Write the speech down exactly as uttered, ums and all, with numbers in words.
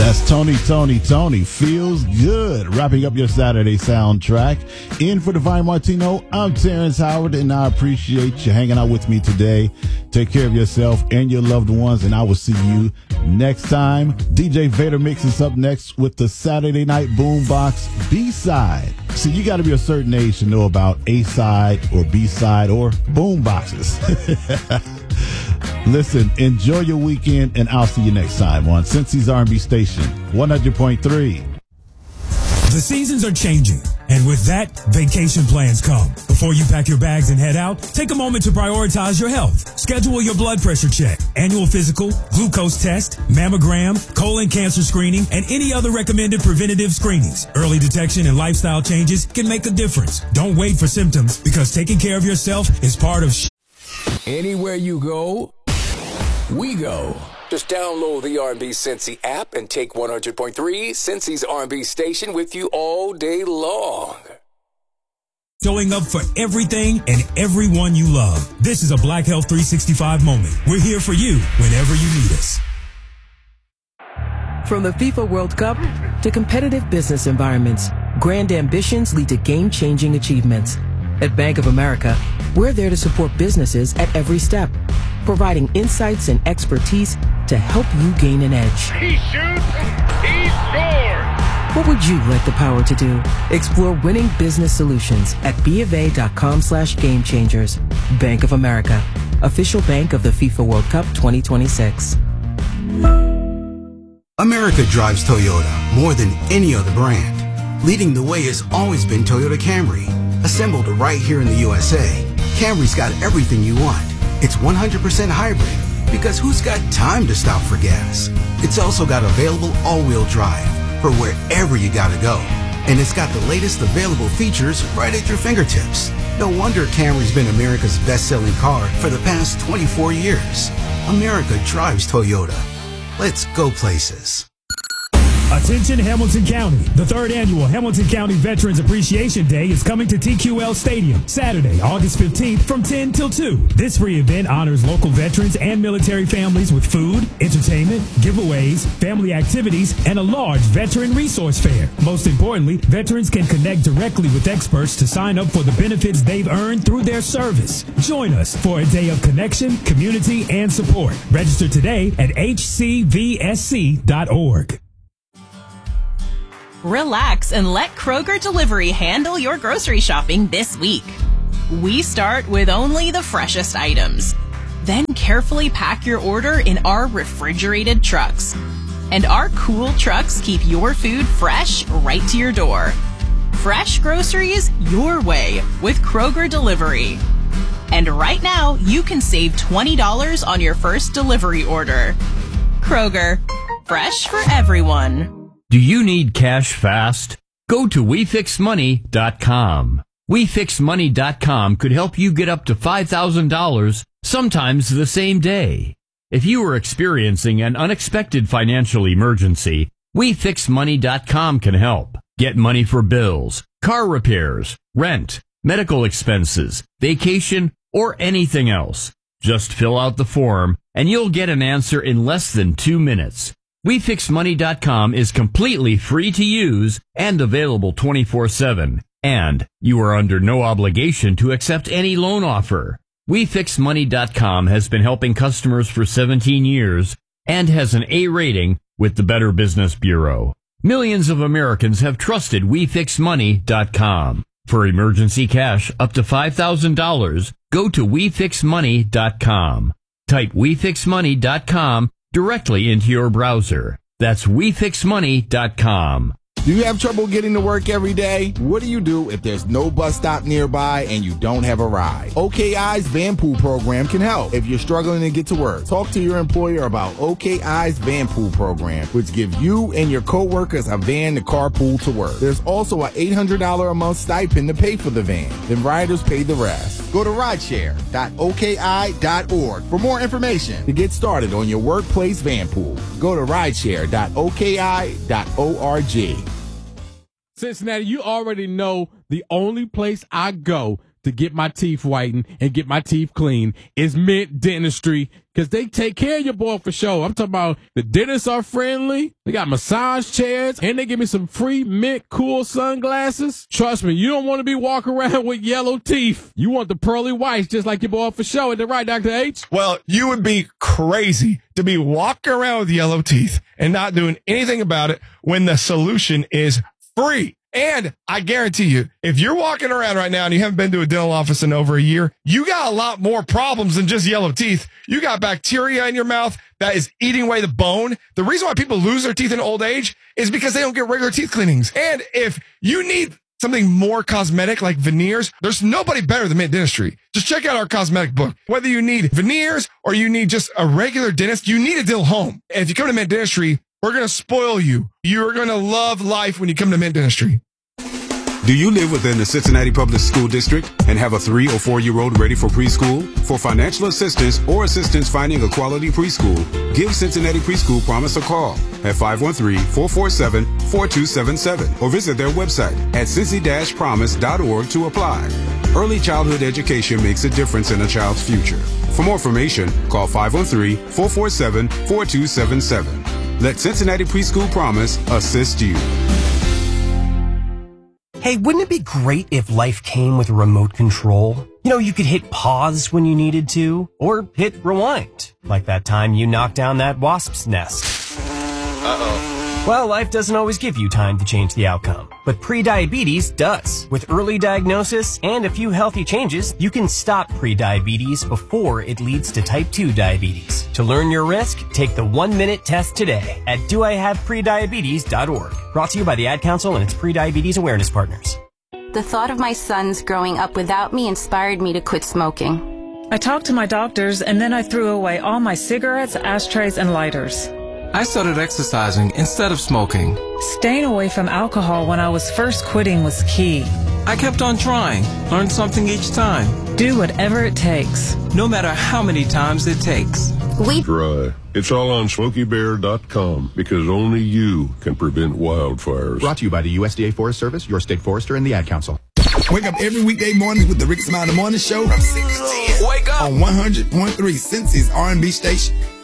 That's Tony, Tony, Tony. Feels good. Wrapping up your Saturday soundtrack. In for Divine Martino, I'm Terrence Howard, and I appreciate you hanging out with me today. Take care of yourself and your loved ones, and I will see you next time. D J Vader mixes up next with the Saturday Night Boombox B-side. See, you got to be a certain age to know about A-side or B-side or boomboxes. Listen, enjoy your weekend, and I'll see you next time on Cincy's R and B Station, one hundred point three. The seasons are changing, and with that, vacation plans come. Before you pack your bags and head out, take a moment to prioritize your health. Schedule your blood pressure check, annual physical, glucose test, mammogram, colon cancer screening, and any other recommended preventative screenings. Early detection and lifestyle changes can make a difference. Don't wait for symptoms, because taking care of yourself is part of sh- Anywhere you go, we go. Just download the R and B Cincy app and take one hundred point three Cincy's R and B Station with you all day long. Showing up for everything and everyone you love. This is a Black Health three sixty-five moment. We're here for you whenever you need us. From the FIFA World Cup to competitive business environments, grand ambitions lead to game-changing achievements. At Bank of America, we're there to support businesses at every step, providing insights and expertise to help you gain an edge. He shoots, he scores! What would you like the power to do? Explore winning business solutions at bofa.com slash game changers. Bank of America, official bank of the FIFA World Cup twenty twenty-six. America drives Toyota more than any other brand. Leading the way has always been Toyota Camry. Assembled right here in the U S A, Camry's got everything you want. It's one hundred percent hybrid, because who's got time to stop for gas? It's also got available all-wheel drive for wherever you gotta go. And it's got the latest available features right at your fingertips. No wonder Camry's been America's best-selling car for the past twenty-four years. America drives Toyota. Let's go places. Attention Hamilton County. The third annual Hamilton County Veterans Appreciation Day is coming to T Q L Stadium Saturday, August fifteenth from ten till two. This free event honors local veterans and military families with food, entertainment, giveaways, family activities, and a large veteran resource fair. Most importantly, veterans can connect directly with experts to sign up for the benefits they've earned through their service. Join us for a day of connection, community, and support. Register today at h c v s c dot org. Relax and let Kroger Delivery handle your grocery shopping this week. We start with only the freshest items. Then carefully pack your order in our refrigerated trucks. And our cool trucks keep your food fresh right to your door. Fresh groceries your way with Kroger Delivery. And right now, you can save twenty dollars on your first delivery order. Kroger, fresh for everyone. Do you need cash fast? Go to we fix money dot com. we fix money dot com could help you get up to five thousand dollars, sometimes the same day. If you are experiencing an unexpected financial emergency, we fix money dot com can help. Get money for bills, car repairs, rent, medical expenses, vacation, or anything else. Just fill out the form and you'll get an answer in less than two minutes. we fix money dot com is completely free to use and available twenty-four seven. And you are under no obligation to accept any loan offer. we fix money dot com has been helping customers for seventeen years and has an A rating with the Better Business Bureau. Millions of Americans have trusted we fix money dot com. For emergency cash up to five thousand dollars, go to we fix money dot com. Type we fix money dot com directly into your browser. That's we fix money dot com. Do you have trouble getting to work every day? What do you do if there's no bus stop nearby and you don't have a ride? O K I's Van Pool program can help if you're struggling to get to work. Talk to your employer about O K I's Van Pool program, which gives you and your coworkers a van to carpool to work. There's also an eight hundred dollars a month stipend to pay for the van. Then riders pay the rest. Go to rideshare dot o k i dot org for more information to get started on your workplace van pool. Go to rideshare dot o k i dot org. Cincinnati, you already know the only place I go to get my teeth whitened and get my teeth clean is Mint Dentistry, because they take care of your boy for sure. I'm talking about the dentists are friendly. They got massage chairs, and they give me some free Mint Cool sunglasses. Trust me, you don't want to be walking around with yellow teeth. You want the pearly whites just like your boy for sure. Isn't that right, Doctor H? Well, you would be crazy to be walking around with yellow teeth and not doing anything about it when the solution is free. And I guarantee you, if you're walking around right now and you haven't been to a dental office in over a year, you got a lot more problems than just yellow teeth. You got bacteria in your mouth that is eating away the bone. The reason why people lose their teeth in old age is because they don't get regular teeth cleanings. And if you need something more cosmetic like veneers, there's nobody better than Mint Dentistry. Just check out our cosmetic book. Whether you need veneers or you need just a regular dentist, you need a dental home. And if you come to Mint Dentistry, we're going to spoil you. You're going to love life when you come to Mint Dentistry. Do you live within the Cincinnati Public School District and have a three or four year old ready for preschool? For financial assistance or assistance finding a quality preschool, give Cincinnati Preschool Promise a call at five one three, four four seven, four two seven seven or visit their website at cincy dash promise dot org to apply. Early childhood education makes a difference in a child's future. For more information, call five one three, four four seven, four two seven seven. Let Cincinnati Preschool Promise assist you. Hey, wouldn't it be great if life came with a remote control? You know, you could hit pause when you needed to, or hit rewind, like that time you knocked down that wasp's nest. Uh-oh. Well, life doesn't always give you time to change the outcome, but prediabetes does. With early diagnosis and a few healthy changes, you can stop prediabetes before it leads to type two diabetes. To learn your risk, take the one-minute test today at do I have prediabetes dot org. Brought to you by the Ad Council and its prediabetes awareness partners. The thought of my sons growing up without me inspired me to quit smoking. I talked to my doctors, and then I threw away all my cigarettes, ashtrays, and lighters. I started exercising instead of smoking. Staying away from alcohol when I was first quitting was key. I kept on trying, learned something each time. Do whatever it takes. No matter how many times it takes. We Dry. It's all on smokey bear dot com because only you can prevent wildfires. Brought to you by the U S D A Forest Service, your state forester, and the Ad Council. Wake up every weekday morning with the Rick Smiley Morning Show from six to ten. Wake up on one hundred point three Cincy's R and B station.